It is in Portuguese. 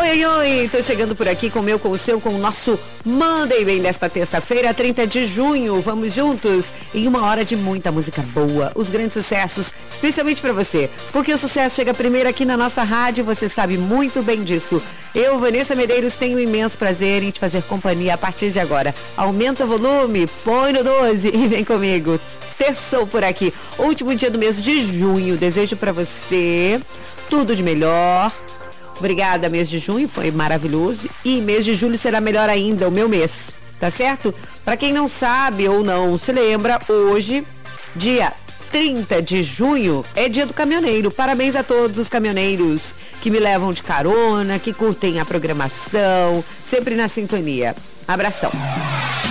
Oi, oi, tô chegando por aqui com o meu, com o seu, com o nosso Monday Bem desta terça-feira, 30 de junho. Vamos juntos em uma hora de muita música boa, os grandes sucessos, especialmente pra você, porque o sucesso chega primeiro aqui na nossa rádio, você sabe muito bem disso. Eu, Vanessa Medeiros, tenho um imenso prazer em te fazer companhia a partir de agora. Aumenta o volume, põe no 12 e vem comigo. Terçou por aqui, último dia do mês de junho. Desejo pra você tudo de melhor. Obrigada, mês de junho foi maravilhoso e mês de julho será melhor ainda, o meu mês, tá certo? Para quem não sabe ou não se lembra, hoje, dia 30 de junho, é dia do caminhoneiro. Parabéns a todos os caminhoneiros que me levam de carona, que curtem a programação, sempre na sintonia. Abração.